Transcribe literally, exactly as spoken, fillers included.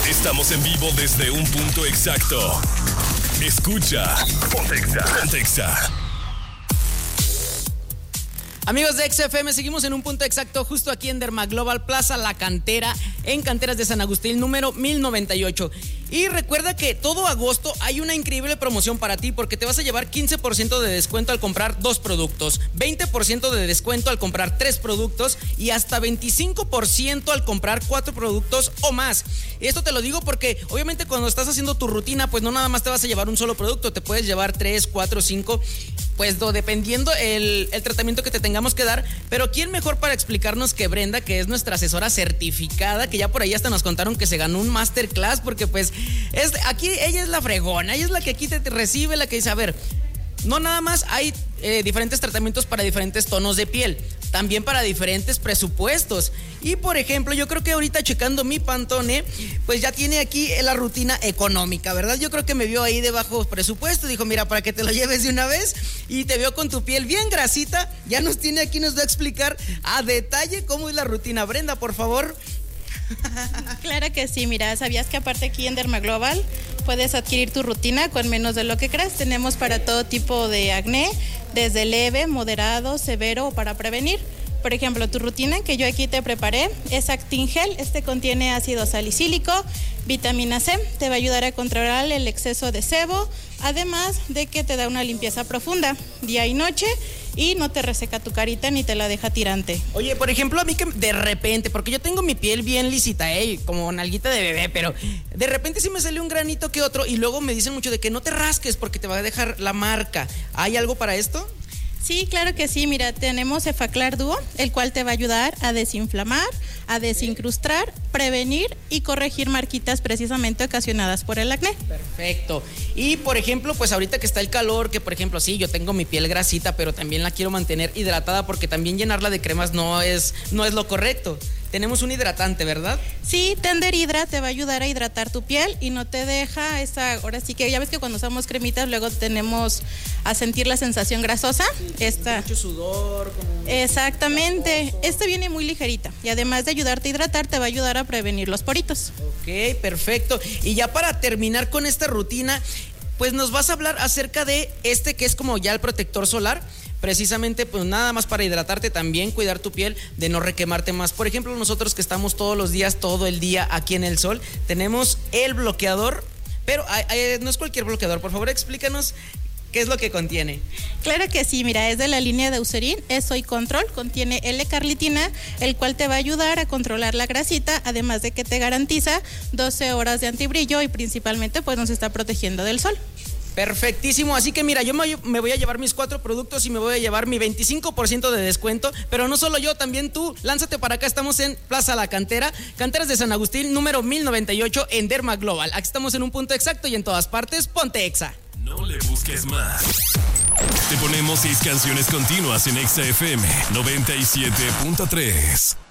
Estamos en vivo desde un punto exacto. Escucha Pontexa. Pontexa. Amigos de X F M, seguimos en un punto exacto justo aquí en Dermaglobal Plaza La Cantera, en Canteras de San Agustín, número mil noventa y ocho. Y recuerda que todo agosto hay una increíble promoción para ti, porque te vas a llevar quince por ciento de descuento al comprar dos productos, veinte por ciento de descuento al comprar tres productos y hasta veinticinco por ciento al comprar cuatro productos o más. Esto te lo digo porque obviamente cuando estás haciendo tu rutina, pues no nada más te vas a llevar un solo producto, te puedes llevar tres, cuatro, cinco, pues do, dependiendo el, el tratamiento que te tengamos que dar. Pero ¿quién mejor para explicarnos que Brenda, que es nuestra asesora certificada, que ya por ahí hasta nos contaron que se ganó un masterclass, porque pues es, aquí ella es la fregona, ella es la que aquí te, te recibe, la que dice, a ver, no nada más hay eh, diferentes tratamientos para diferentes tonos de piel, también para diferentes presupuestos. Y por ejemplo, yo creo que ahorita checando mi Pantone, pues ya tiene aquí la rutina económica, ¿verdad? Yo creo que me vio ahí de bajo presupuesto, dijo, mira, para que te lo lleves de una vez, y te vio con tu piel bien grasita. Ya nos tiene aquí, nos va a explicar a detalle cómo es la rutina. Brenda, por favor. Claro que sí, mira, ¿sabías que aparte aquí en Dermaglobal puedes adquirir tu rutina con menos de lo que crees? Tenemos para todo tipo de acné, desde leve, moderado, severo o para prevenir. Por ejemplo, tu rutina que yo aquí te preparé es Actin Gel. Este contiene ácido salicílico, vitamina C, te va a ayudar a controlar el exceso de sebo, además de que te da una limpieza profunda día y noche y no te reseca tu carita ni te la deja tirante. Oye, por ejemplo, a mí que de repente, porque yo tengo mi piel bien lisita, eh, como nalguita de bebé, pero de repente sí me sale un granito que otro y luego me dicen mucho de que no te rasques porque te va a dejar la marca. ¿Hay algo para esto? Sí, claro que sí. Mira, tenemos Effaclar Duo, el cual te va a ayudar a desinflamar, a desincrustar, prevenir y corregir marquitas precisamente ocasionadas por el acné. Perfecto. Y por ejemplo, pues ahorita que está el calor, que por ejemplo, sí, yo tengo mi piel grasita, pero también la quiero mantener hidratada porque también llenarla de cremas no es, no es lo correcto. Tenemos un hidratante, ¿verdad? Sí, Tender Hydra te va a ayudar a hidratar tu piel y no te deja esa, ahora sí que ya ves que cuando usamos cremitas luego tenemos a sentir la sensación grasosa. Sí, Esta. Mucho sudor. Como... Exactamente. Este viene muy ligerita y además de ayudarte a hidratar te va a ayudar a prevenir los poritos. Ok, perfecto. Y ya para terminar con esta rutina, pues nos vas a hablar acerca de este que es como ya el protector solar. Precisamente, pues nada más para hidratarte, también cuidar tu piel de no requemarte más. Por ejemplo, nosotros que estamos todos los días, todo el día aquí en el sol, tenemos el bloqueador, pero hay, hay, no es cualquier bloqueador. Por favor, explícanos qué es lo que contiene. Claro que sí, mira, es de la línea de Eucerin, es Soy Control, contiene L-carnitina, el cual te va a ayudar a controlar la grasita, además de que te garantiza doce horas de antibrillo y principalmente pues nos está protegiendo del sol. Perfectísimo, así que mira, yo me voy a llevar mis cuatro productos y me voy a llevar mi veinticinco por ciento de descuento, pero no solo yo, también tú, lánzate para acá, estamos en Plaza La Cantera, Canteras de San Agustín, número mil noventa y ocho en Dermaglobal. Aquí estamos en un punto exacto y en todas partes, ponte Exa. No le busques más. Te ponemos seis canciones continuas en Exa F M noventa y siete punto tres.